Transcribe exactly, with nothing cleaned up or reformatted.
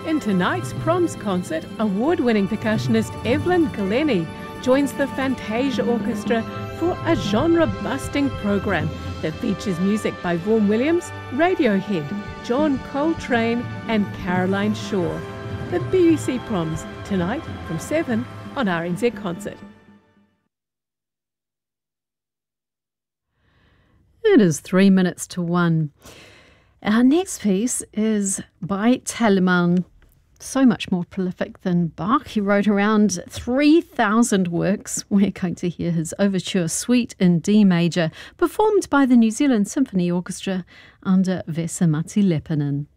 In tonight's Proms concert, award-winning percussionist Evelyn Glennie joins the Fantasia Orchestra for a genre-busting program that features music by Vaughan Williams, Radiohead, John Coltrane and Caroline Shaw. The B B C Proms, tonight from seven on R N Z Concert. It is three minutes to one. Our next piece is by Telemann. So much more prolific than Bach. He wrote around three thousand works. We're going to hear his Overture Suite in D major, performed by the New Zealand Symphony Orchestra under Vesa-Matti Leppänen.